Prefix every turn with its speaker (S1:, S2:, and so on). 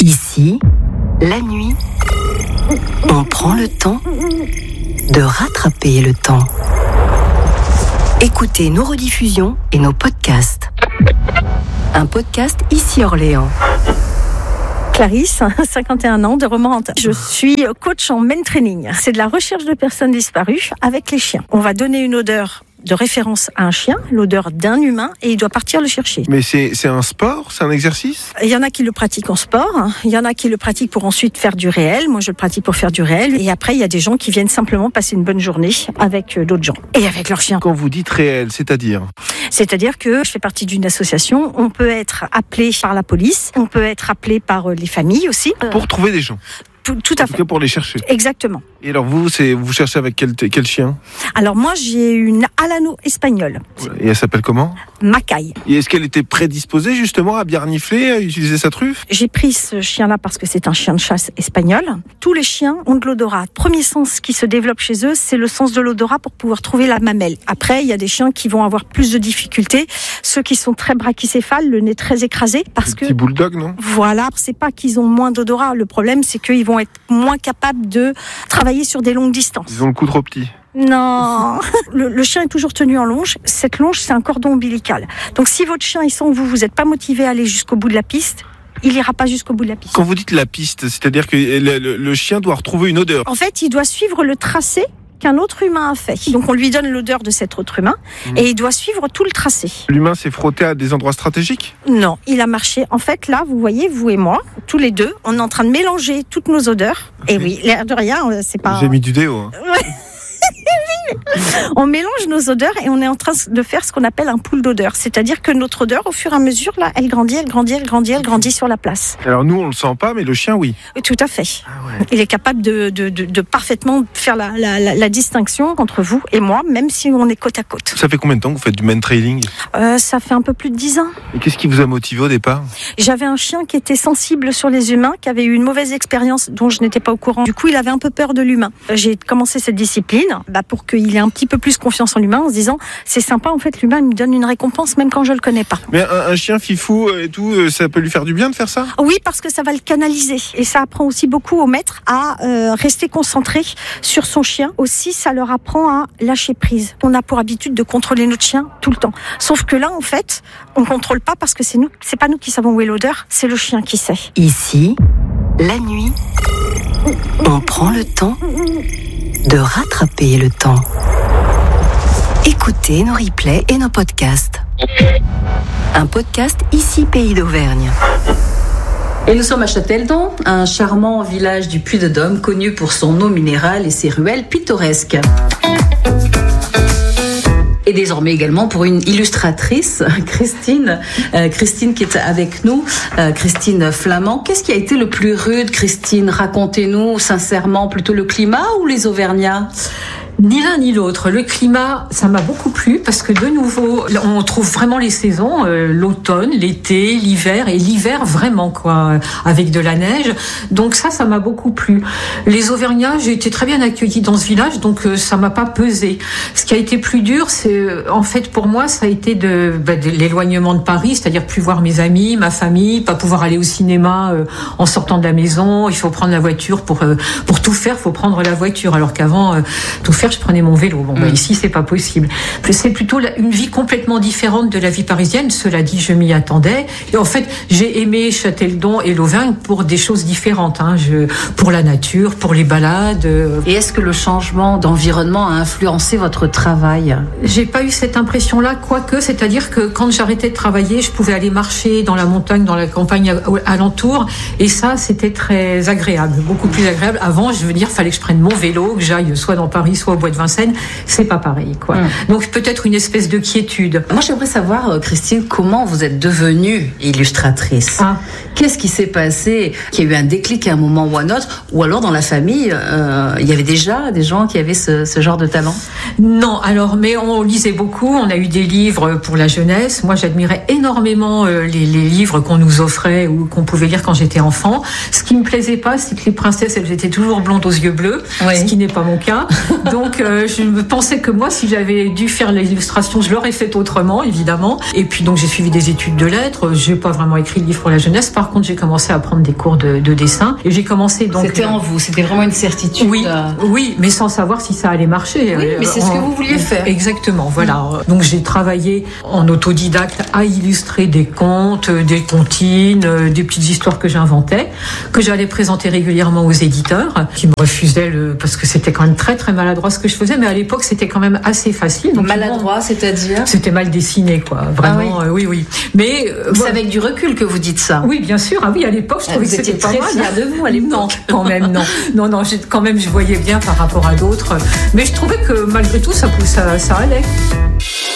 S1: Ici, la nuit, on prend le temps de rattraper le temps. Écoutez nos rediffusions et nos podcasts. Un podcast Ici Orléans.
S2: Clarisse, 51 ans, de Romande. Je suis coach en men training. C'est de la recherche de personnes disparues avec les chiens. On va donner une odeur de référence à un chien, l'odeur d'un humain, et il doit partir le chercher.
S3: Mais c'est un sport, c'est un exercice ?
S2: Il y en a qui le pratiquent en sport, il y en a qui le pratiquent pour ensuite faire du réel. Moi, je le pratique pour faire du réel. Et après, il y a des gens qui viennent simplement passer une bonne journée avec d'autres gens et avec leurs chiens.
S3: Quand vous dites réel, c'est-à-dire ?
S2: C'est-à-dire que je fais partie d'une association. On peut être appelé par la police, on peut être appelé par les familles aussi.
S3: Pour trouver des gens ?
S2: Tout à
S3: fait. En tout cas pour les chercher.
S2: Exactement.
S3: Et alors vous cherchez avec quel chien ?
S2: Alors moi, j'ai une Alano espagnole.
S3: Et elle s'appelle comment ?
S2: Macaille.
S3: Et est-ce qu'elle était prédisposée justement à bien renifler, à utiliser sa truffe ?
S2: J'ai pris ce chien-là parce que c'est un chien de chasse espagnol. Tous les chiens ont de l'odorat. Premier sens qui se développe chez eux, c'est le sens de l'odorat pour pouvoir trouver la mamelle. Après, il y a des chiens qui vont avoir plus de difficultés. Ceux qui sont très brachycéphales, le nez très écrasé, parce que...
S3: Petit bulldog, non ?
S2: Voilà, c'est pas qu'ils ont moins d'odorat. Le problème, c'est qu'ils vont être moins capables de travailler sur des longues distances.
S3: Ils ont le cou trop petit.
S2: Non, le chien est toujours tenu en longe. Cette longe, c'est un cordon ombilical. Donc si votre chien, il sent que vous n'êtes pas motivé à aller jusqu'au bout de la piste, il ira pas jusqu'au bout de la piste.
S3: Quand vous dites la piste, c'est-à-dire que le chien doit retrouver une odeur.
S2: En fait, il doit suivre le tracé qu'un autre humain a fait. Donc on lui donne l'odeur de cet autre humain et il doit suivre tout le tracé.
S3: L'humain s'est frotté à des endroits stratégiques ?
S2: Non, il a marché. En fait, là, vous voyez, vous et moi, tous les deux, on est en train de mélanger toutes nos odeurs. Et oui, l'air de rien, c'est pas...
S3: J'ai mis du déo. Hein.
S2: Ouais. On mélange nos odeurs et on est en train de faire ce qu'on appelle un pool d'odeurs. C'est-à-dire que notre odeur, au fur et à mesure, là, elle grandit sur la place.
S3: Alors nous, on le sent pas, mais le chien, oui.
S2: Tout à fait.
S3: Ah ouais.
S2: Il est capable de parfaitement faire la distinction entre vous et moi, même si on est côte à côte.
S3: Ça fait combien de temps que vous faites du men trailing ?
S2: Ça fait un peu plus de 10 ans.
S3: Et qu'est-ce qui vous a motivé au départ ?
S2: J'avais un chien qui était sensible sur les humains, qui avait eu une mauvaise expérience dont je n'étais pas au courant. Du coup, il avait un peu peur de l'humain. J'ai commencé cette discipline pour qu'il ait un petit peu plus confiance en l'humain, en se disant c'est sympa, en fait, l'humain me donne une récompense même quand je le connais pas.
S3: Mais un chien fifou et tout, ça peut lui faire du bien de faire ça ?
S2: Oui, parce que ça va le canaliser. Et ça apprend aussi beaucoup au maître à rester concentré sur son chien. Aussi, ça leur apprend à lâcher prise. On a pour habitude de contrôler notre chien tout le temps. Sauf que là, en fait, on contrôle pas parce que c'est pas nous qui savons où est l'odeur, c'est le chien qui sait.
S1: Ici, la nuit, on prend le temps de rattraper le temps. Écoutez nos replays et nos podcasts. Un podcast Ici Pays d'Auvergne.
S4: Et nous sommes à Châteldon, un charmant village du Puy-de-Dôme connu pour son eau minérale et ses ruelles pittoresques. Et désormais également pour une illustratrice, Christine qui est avec nous, Christine Flamand. Qu'est-ce qui a été le plus rude, Christine ? Racontez-nous sincèrement, plutôt le climat ou les Auvergnats ?
S5: Ni l'un ni l'autre. Le climat, ça m'a beaucoup plu parce que de nouveau, on trouve vraiment les saisons, l'automne, l'été, l'hiver et l'hiver vraiment quoi, avec de la neige. Donc ça m'a beaucoup plu. Les Auvergnats, j'ai été très bien accueillie dans ce village, donc ça m'a pas pesé. Ce qui a été plus dur, c'est en fait pour moi, ça a été de l'éloignement de Paris, c'est-à-dire plus voir mes amis, ma famille, pas pouvoir aller au cinéma en sortant de la maison. Il faut prendre la voiture pour tout faire, faut prendre la voiture. Alors qu'avant, tout faire, je prenais mon vélo. Ici, c'est pas possible. C'est plutôt une vie complètement différente de la vie parisienne. Cela dit, je m'y attendais. Et en fait, j'ai aimé Châteldon et l'Auvergne pour des choses différentes. Pour la nature, pour les balades.
S4: Et est-ce que le changement d'environnement a influencé votre travail ?
S5: J'ai pas eu cette impression-là, quoique, c'est-à-dire que quand j'arrêtais de travailler, je pouvais aller marcher dans la montagne, dans la campagne alentour. Et ça, c'était très agréable, beaucoup plus agréable. Avant, je veux dire, fallait que je prenne mon vélo, que j'aille soit dans Paris, soit au Bois de Vincennes, c'est pas pareil, quoi. Donc peut-être une espèce de quiétude.
S4: Moi, j'aimerais savoir, Christine, comment vous êtes devenue illustratrice ? Qu'est-ce qui s'est passé ? Qu'il y a eu un déclic à un moment ou à un autre ? Ou alors dans la famille, il y avait déjà des gens qui avaient ce genre de talent ?
S5: Non, alors, mais on lisait beaucoup, on a eu des livres pour la jeunesse. Moi, j'admirais énormément les livres qu'on nous offrait ou qu'on pouvait lire quand j'étais enfant. Ce qui me plaisait pas, c'est que les princesses, elles étaient toujours blondes aux yeux bleus, ce qui n'est pas mon cas. Donc, Donc je me pensais que moi, si j'avais dû faire l'illustration, je l'aurais fait autrement, évidemment. Et puis donc j'ai suivi des études de lettres. J'ai pas vraiment écrit de livre pour la jeunesse. Par contre, j'ai commencé à prendre des cours de dessin et j'ai commencé donc.
S4: C'était en vous, c'était vraiment une certitude.
S5: Oui, mais sans savoir si ça allait marcher.
S4: Oui, mais c'est ce que vous vouliez faire.
S5: Exactement, voilà. Donc j'ai travaillé en autodidacte à illustrer des contes, des comptines, des petites histoires que j'inventais, que j'allais présenter régulièrement aux éditeurs, qui me refusaient parce que c'était quand même très très maladroit ce que je faisais, mais à l'époque c'était quand même assez facile. Donc,
S4: maladroit, c'est-à-dire ?
S5: C'était mal dessiné, quoi. Vraiment, oui. Mais
S4: c'est avec du recul que vous dites ça.
S5: Oui, bien sûr. Ah oui, à l'époque, je trouvais que c'était pas mal.
S4: Vous étiez très fière de vous à l'époque.
S5: Non, quand même, non. Non, je voyais bien par rapport à d'autres. Mais je trouvais que malgré tout, ça allait.